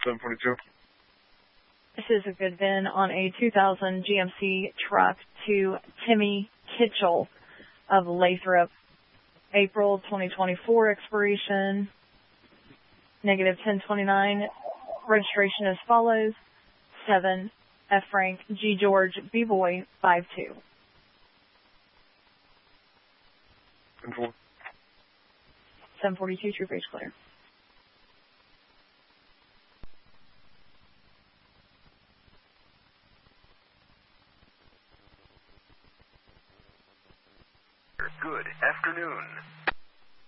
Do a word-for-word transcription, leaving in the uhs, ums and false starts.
seven forty-two. This is a good V I N on a two thousand G M C truck to Timmy Kitchell of Lathrop. April twenty twenty-four expiration, negative ten twenty-nine. Registration as follows: seven F Frank G George B Boy five two. Control. seven forty-two, true base clear. Good afternoon.